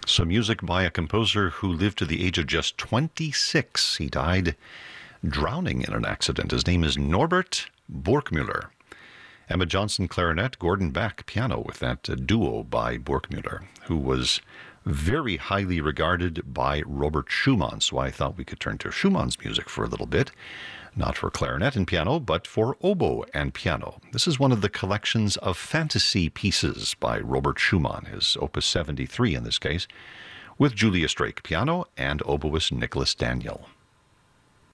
So music by a composer who lived to the age of just 26. He died drowning in an accident. His name is Norbert Burgmüller. Emma Johnson, clarinet, Gordon Beck, piano, with that duo by Burgmüller, who was very highly regarded by Robert Schumann. So I thought we could turn to Schumann's music for a little bit. Not for clarinet and piano, but for oboe and piano. This is one of the collections of fantasy pieces by Robert Schumann, his Opus 73 in this case, with Julia Strake piano and oboist Nicholas Daniel.